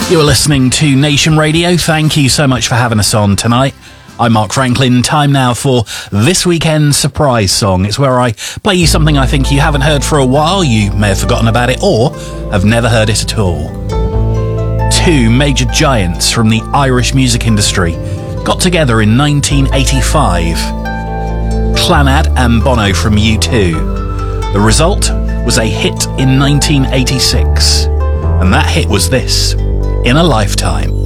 You're listening to Nation Radio. Thank you so much for having us on tonight. I'm Mark Franklin. Time now for this weekend's surprise song. It's where I play you something I think you haven't heard for a while. You may have forgotten about it or have never heard it at all. Two major giants from the Irish music industry got together in 1985. Clannad and Bono from U2. The result was a hit in 1986. And that hit was this, In a Lifetime.